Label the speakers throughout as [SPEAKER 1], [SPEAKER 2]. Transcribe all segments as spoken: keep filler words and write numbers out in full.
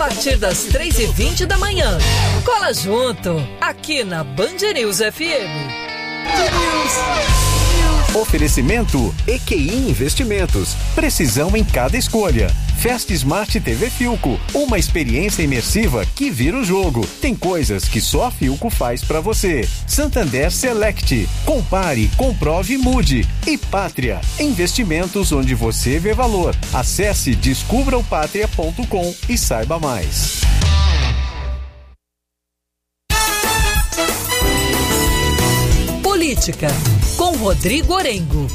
[SPEAKER 1] partir das três e vinte da manhã. Cola junto, aqui na Band News F M.
[SPEAKER 2] Oferecimento E Q I Investimentos. Precisão em cada escolha. Fast Smart T V Filco. Uma experiência imersiva que vira o jogo. Tem coisas que só a Filco faz pra você. Santander Select. Compare, comprove e mude. E Pátria. Investimentos onde você vê valor. Acesse descubra o pátria ponto com e saiba mais.
[SPEAKER 1] Política, com Rodrigo Orengo.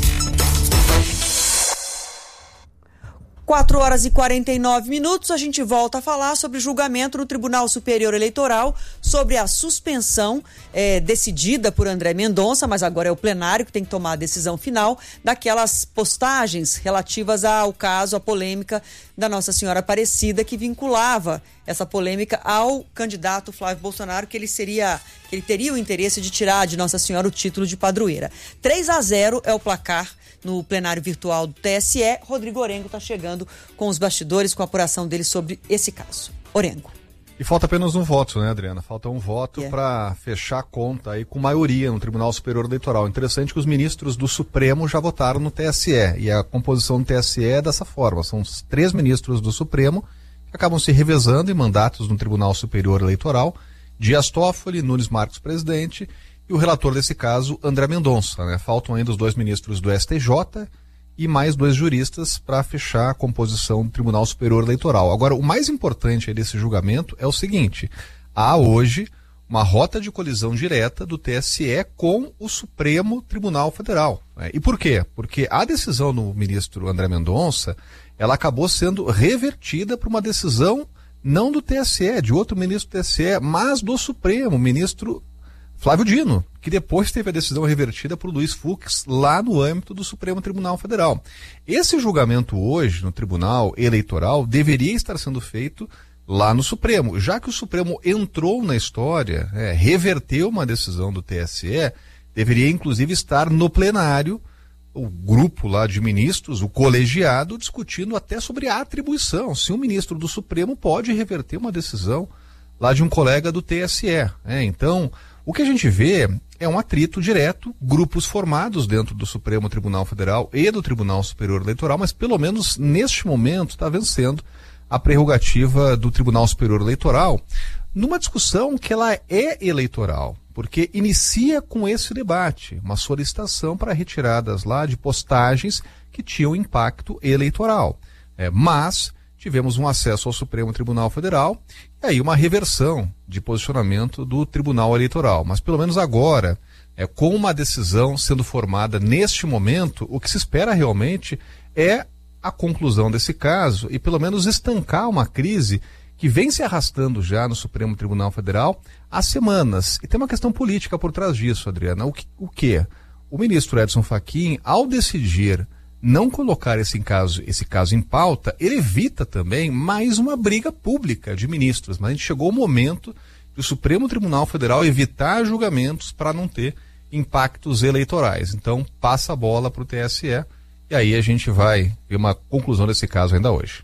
[SPEAKER 3] quatro horas e quarenta e nove minutos, a gente volta a falar sobre o julgamento no Tribunal Superior Eleitoral sobre a suspensão é, decidida por André Mendonça, mas agora é o plenário que tem que tomar a decisão final daquelas postagens relativas ao caso, à polêmica da Nossa Senhora Aparecida, que vinculava essa polêmica ao candidato Flávio Bolsonaro, que ele seria, que ele teria o interesse de tirar de Nossa Senhora o título de padroeira. três a zero é o placar no plenário virtual do T S E. Rodrigo Orengo está chegando com os bastidores, com a apuração dele sobre esse caso. Orengo.
[SPEAKER 4] E falta apenas um voto, né, Adriana? Falta um voto
[SPEAKER 3] Yeah.
[SPEAKER 4] para fechar a conta aí com maioria no Tribunal Superior Eleitoral. Interessante que os ministros do Supremo já votaram no T S E. E a composição do T S E é dessa forma. São os três ministros do Supremo que acabam se revezando em mandatos no Tribunal Superior Eleitoral. Dias Toffoli, Nunes Marques, presidente, e o relator desse caso, André Mendonça, né? Faltam ainda os dois ministros do S T J e mais dois juristas para fechar a composição do Tribunal Superior Eleitoral. Agora, o mais importante desse julgamento é o seguinte: há hoje uma rota de colisão direta do T S E com o Supremo Tribunal Federal. Né? E por quê? Porque a decisão do ministro André Mendonça, ela acabou sendo revertida por uma decisão não do T S E, de outro ministro do T S E, mas do Supremo, o ministro Flávio Dino, que depois teve a decisão revertida por Luiz Fux lá no âmbito do Supremo Tribunal Federal. Esse julgamento hoje no Tribunal Eleitoral deveria estar sendo feito lá no Supremo, já que o Supremo entrou na história, é, reverteu uma decisão do T S E, deveria inclusive estar no plenário, o grupo lá de ministros, o colegiado, discutindo até sobre a atribuição, se um ministro do Supremo pode reverter uma decisão lá de um colega do T S E. É, então, o que a gente vê é um atrito direto, grupos formados dentro do Supremo Tribunal Federal e do Tribunal Superior Eleitoral, mas pelo menos neste momento está vencendo a prerrogativa do Tribunal Superior Eleitoral numa discussão que ela é eleitoral, porque inicia com esse debate, uma solicitação para retiradas lá de postagens que tinham impacto eleitoral. É, mas tivemos um acesso ao Supremo Tribunal Federal e aí uma reversão de posicionamento do Tribunal Eleitoral. Mas pelo menos agora, é, com uma decisão sendo formada neste momento, o que se espera realmente é a conclusão desse caso e pelo menos estancar uma crise que vem se arrastando já no Supremo Tribunal Federal há semanas. E tem uma questão política por trás disso, Adriana. O que? O quê? O ministro Edson Fachin, ao decidir não colocar esse caso, esse caso em pauta, ele evita também mais uma briga pública de ministros. Mas a gente chegou o momento do Supremo Tribunal Federal evitar julgamentos para não ter impactos eleitorais. Então, passa a bola para o T S E e aí a gente vai ver uma conclusão desse caso ainda hoje.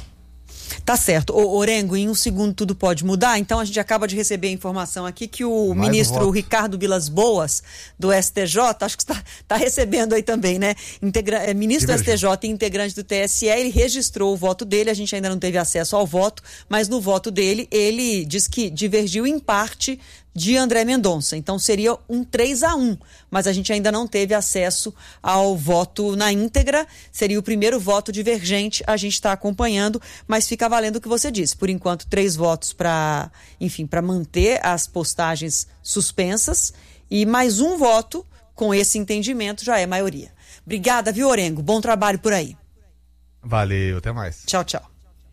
[SPEAKER 3] Tá certo. Ô, Orengo, em um segundo tudo pode mudar, então a gente acaba de receber a informação aqui que o Mais ministro um Ricardo Vilas Boas, do S T J, acho que está tá recebendo aí também, né? Integra- é, ministro do S T J e integrante do T S E, ele registrou o voto dele, a gente ainda não teve acesso ao voto, mas no voto dele, ele diz que divergiu em parte de André Mendonça, então seria um três a um, mas a gente ainda não teve acesso ao voto na íntegra, seria o primeiro voto divergente, a gente está acompanhando, mas fica valendo o que você disse, por enquanto três votos para, enfim, para manter as postagens suspensas e mais um voto com esse entendimento já é maioria. Obrigada, viu, Orengo? Bom trabalho por aí.
[SPEAKER 4] Valeu, até mais.
[SPEAKER 3] Tchau, tchau.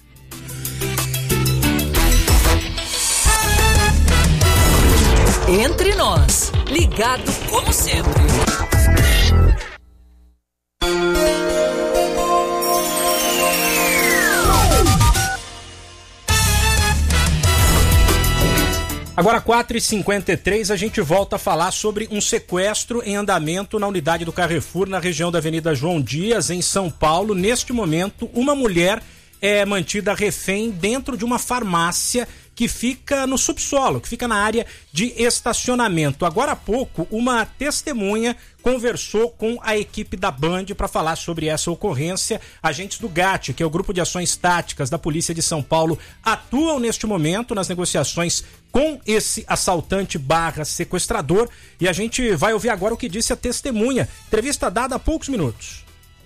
[SPEAKER 1] Entre nós, ligado como sempre.
[SPEAKER 5] Agora quatro e cinquenta e três, a gente volta a falar sobre um sequestro em andamento na unidade do Carrefour, na região da Avenida João Dias, em São Paulo. Neste momento, uma mulher é mantida refém dentro de uma farmácia que fica no subsolo, que fica na área de estacionamento. Agora há pouco, uma testemunha conversou com a equipe da Band para falar sobre essa ocorrência. Agentes do GAT, que é o Grupo de Ações Táticas da Polícia de São Paulo, atuam neste momento nas negociações com esse assaltante barra sequestrador. E a gente vai ouvir agora o que disse a testemunha. Entrevista dada há poucos minutos.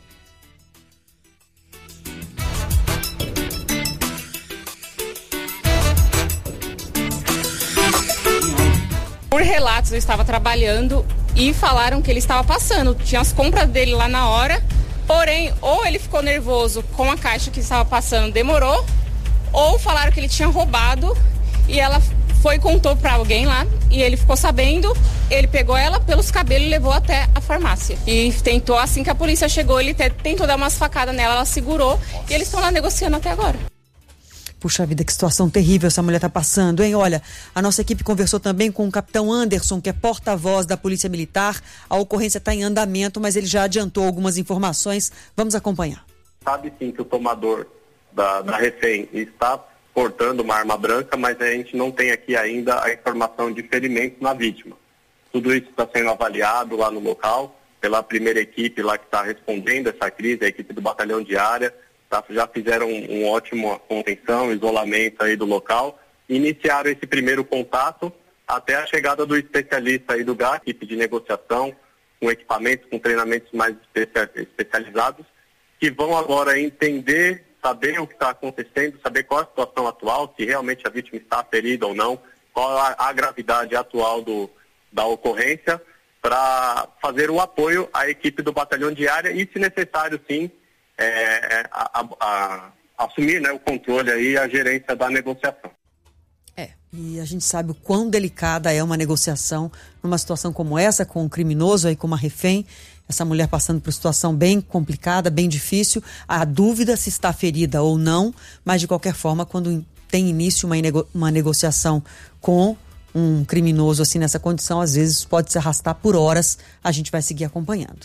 [SPEAKER 6] Por relatos, eu estava trabalhando e falaram que ele estava passando. Tinha as compras dele lá na hora, porém, ou ele ficou nervoso com a caixa que estava passando, demorou, ou falaram que ele tinha roubado e ela foi e contou para alguém lá e ele ficou sabendo, ele pegou ela pelos cabelos e levou até a farmácia. E tentou, assim que a polícia chegou, ele tentou dar umas facadas nela, ela segurou e eles estão lá negociando até agora.
[SPEAKER 3] Puxa vida, que situação terrível essa mulher está passando, hein? Olha, a nossa equipe conversou também com o capitão Anderson, que é porta-voz da Polícia Militar. A ocorrência está em andamento, mas ele já adiantou algumas informações. Vamos acompanhar.
[SPEAKER 7] Sabe sim que o tomador da, da refém está portando uma arma branca, mas a gente não tem aqui ainda a informação de ferimentos na vítima. Tudo isso está sendo avaliado lá no local pela primeira equipe lá que está respondendo essa crise, a equipe do batalhão de área. Tá, já fizeram um, um ótimo contenção, isolamento aí do local, iniciaram esse primeiro contato até a chegada do especialista aí do GAT, equipe de negociação, com equipamentos, com treinamentos mais especializados, que vão agora entender, saber o que está acontecendo, saber qual é a situação atual, se realmente a vítima está ferida ou não, qual a, a gravidade atual do, da ocorrência, para fazer o apoio à equipe do batalhão de área e, se necessário, sim, É, a, a, a, assumir, né, o controle aí, a gerência da negociação.
[SPEAKER 3] É, e a gente sabe o quão delicada é uma negociação numa situação como essa, com um criminoso aí, com uma refém, essa mulher passando por situação bem complicada, bem difícil, a dúvida se está ferida ou não, mas de qualquer forma, quando tem início uma, nego, uma negociação com um criminoso assim nessa condição, às vezes pode se arrastar por horas, a gente vai seguir acompanhando.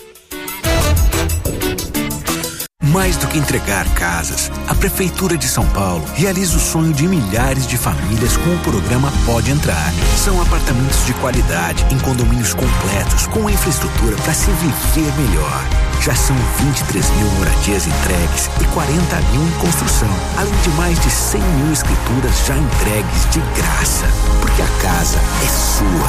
[SPEAKER 8] Mais do que entregar casas, a Prefeitura de São Paulo realiza o sonho de milhares de famílias com o programa Pode Entrar. São apartamentos de qualidade, em condomínios completos, com infraestrutura para se viver melhor. Já são vinte e três mil moradias entregues e quarenta mil em construção, além de mais de cem mil escrituras já entregues de graça. Porque a casa é sua.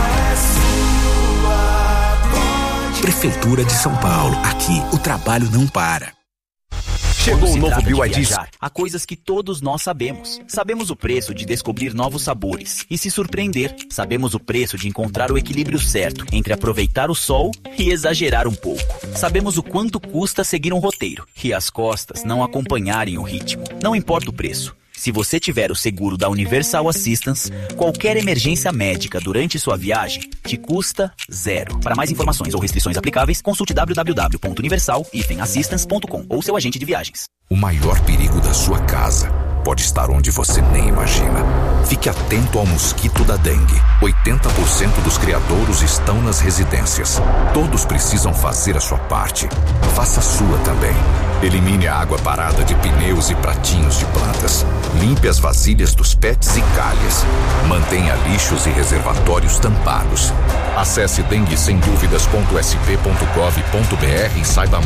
[SPEAKER 8] Prefeitura de São Paulo. Aqui, o trabalho não para.
[SPEAKER 9] Chegou o novo B Y D. Há coisas que todos nós sabemos. Sabemos o preço de descobrir novos sabores e se surpreender. Sabemos o preço de encontrar o equilíbrio certo entre aproveitar o sol e exagerar um pouco. Sabemos o quanto custa seguir um roteiro e as costas não acompanharem o ritmo. Não importa o preço. Se você tiver o seguro da Universal Assistance, qualquer emergência médica durante sua viagem te custa zero. Para mais informações ou restrições aplicáveis, consulte w w w ponto universal assistance ponto com ou seu agente de viagens.
[SPEAKER 10] O maior perigo da sua casa pode estar onde você nem imagina. Fique atento ao mosquito da dengue. oitenta por cento dos criadouros estão nas residências. Todos precisam fazer a sua parte. Faça a sua também. Elimine a água parada de pneus e pratinhos de plantas. Limpe as vasilhas dos pets e calhas. Mantenha lixos e reservatórios tampados. Acesse dengue sem dúvidas ponto s p ponto gov ponto b r e saiba